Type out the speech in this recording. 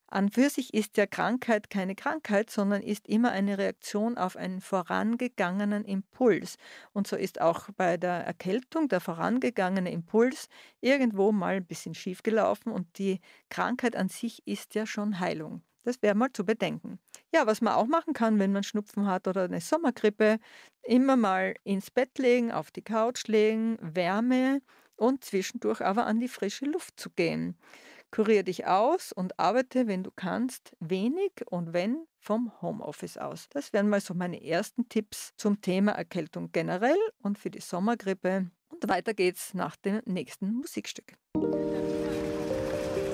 An für sich ist ja Krankheit keine Krankheit, sondern ist immer eine Reaktion auf einen vorangegangenen Impuls. Und so ist auch bei der Erkältung der vorangegangene Impuls irgendwo mal ein bisschen schief gelaufen und die Krankheit an sich ist ja schon Heilung. Das wäre mal zu bedenken. Ja, was man auch machen kann, wenn man Schnupfen hat oder eine Sommergrippe, immer mal ins Bett legen, auf die Couch legen, Wärme und zwischendurch aber an die frische Luft zu gehen. Kurier dich aus und arbeite, wenn du kannst, wenig und wenn vom Homeoffice aus. Das wären mal so meine ersten Tipps zum Thema Erkältung generell und für die Sommergrippe. Und weiter geht's nach dem nächsten Musikstück.